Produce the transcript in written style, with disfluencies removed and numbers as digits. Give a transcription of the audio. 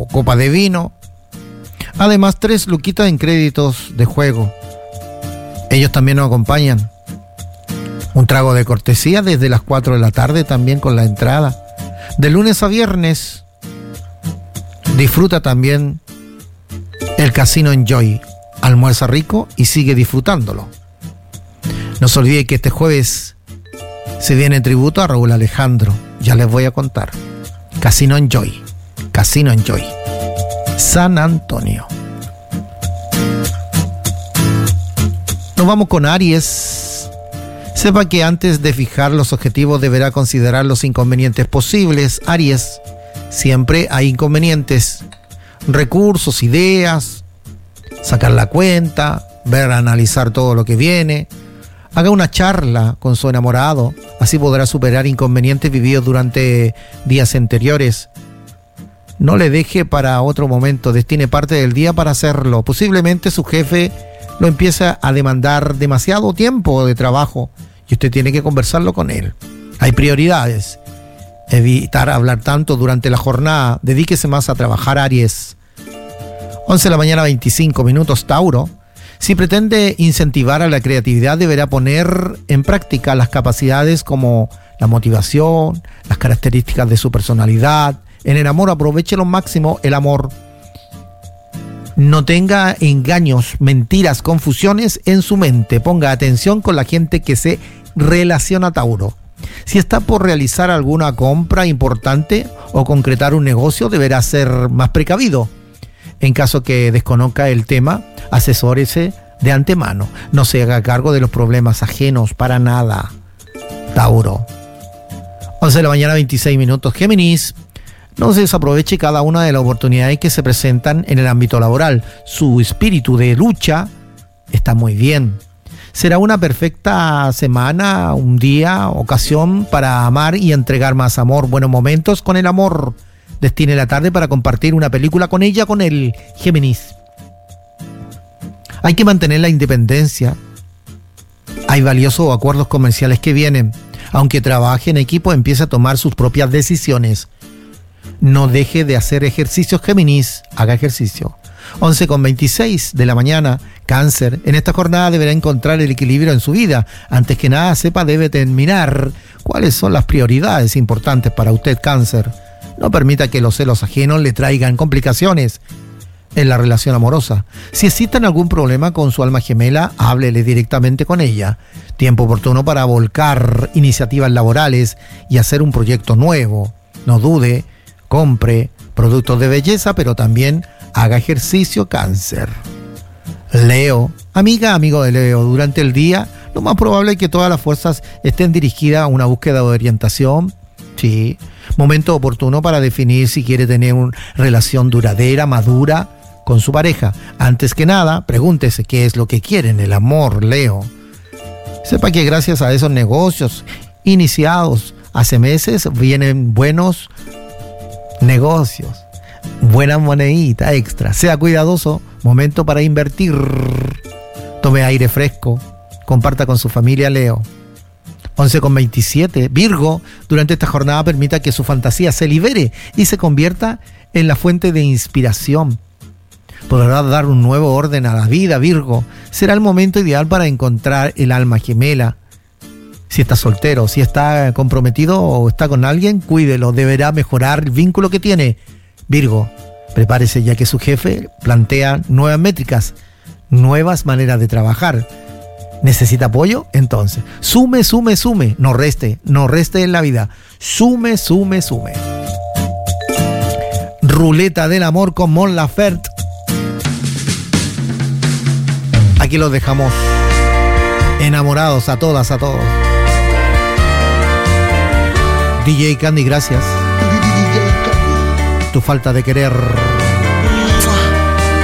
copa de vino. Además, 3 luquitas en créditos de juego. Ellos también nos acompañan. Un trago de cortesía desde las 4 de la tarde también con la entrada. De lunes a viernes, disfruta también el Casino Enjoy. Almuerza rico y sigue disfrutándolo. No se olvide que este jueves se viene tributo a Raúl Alejandro. Ya les voy a contar. Casino Enjoy. Casino Enjoy. San Antonio. Nos vamos con Aries. Sepa que antes de fijar los objetivos deberá considerar los inconvenientes posibles. Aries, siempre hay inconvenientes. Recursos, ideas, sacar la cuenta, ver, analizar todo lo que viene. Haga una charla con su enamorado, así podrá superar inconvenientes vividos durante días anteriores. No le deje para otro momento, destine parte del día para hacerlo. Posiblemente su jefe lo empiece a demandar demasiado tiempo de trabajo y usted tiene que conversarlo con él. Hay prioridades. Evitar hablar tanto durante la jornada. Dedíquese más a trabajar, Aries. 11 de la mañana, 25 minutos, Tauro. Si pretende incentivar a la creatividad, deberá poner en práctica las capacidades como la motivación, las características de su personalidad. En el amor, aproveche lo máximo el amor. No tenga engaños, mentiras, confusiones en su mente. Ponga atención con la gente que se relaciona a Tauro. Si está por realizar alguna compra importante o concretar un negocio, deberá ser más precavido. En caso que desconozca el tema, asesórese de antemano. No se haga cargo de los problemas ajenos para nada. Tauro. 11 de la mañana, 26 minutos. Géminis. No se desaproveche cada una de las oportunidades que se presentan en el ámbito laboral. Su espíritu de lucha está muy bien. Será una perfecta semana, un día, ocasión para amar y entregar más amor. Buenos momentos con el amor. Destine la tarde para compartir una película con ella, con el Géminis. Hay que mantener la independencia. Hay valiosos acuerdos comerciales que vienen. Aunque trabaje en equipo, empiece a tomar sus propias decisiones. No deje de hacer ejercicios, Géminis. Haga ejercicio. 11:26 de la mañana, Cáncer. En esta jornada deberá encontrar el equilibrio en su vida. Antes que nada, sepa, debe determinar cuáles son las prioridades importantes para usted, Cáncer. No permita que los celos ajenos le traigan complicaciones en la relación amorosa. Si existen algún problema con su alma gemela, háblele directamente con ella. Tiempo oportuno para volcar iniciativas laborales y hacer un proyecto nuevo. No dude, compre productos de belleza, pero también haga ejercicio, Cáncer. Leo. Amiga, amigo de Leo, durante el día lo más probable es que todas las fuerzas estén dirigidas a una búsqueda de orientación. Sí. Momento oportuno para definir si quiere tener una relación duradera, madura con su pareja. Antes que nada, pregúntese qué es lo que quiere en el amor, Leo. Sepa que gracias a esos negocios iniciados hace meses vienen buenos negocios, buena monedita extra. Sea cuidadoso, momento para invertir. Tome aire fresco, comparta con su familia, Leo. 11:27, Virgo. Durante esta jornada permita que su fantasía se libere y se convierta en la fuente de inspiración. Podrá dar un nuevo orden a la vida, Virgo. Será el momento ideal para encontrar el alma gemela. Si está soltero, si está comprometido o está con alguien, cuídelo. Deberá mejorar el vínculo que tiene. Virgo, prepárese ya que su jefe plantea nuevas métricas, nuevas maneras de trabajar. ¿Necesita apoyo? Entonces, sume. No reste en la vida. Sume. Ruleta del amor con Mon Laferte. Aquí los dejamos enamorados a todas, a todos. DJ Candy, gracias. Tu falta de querer.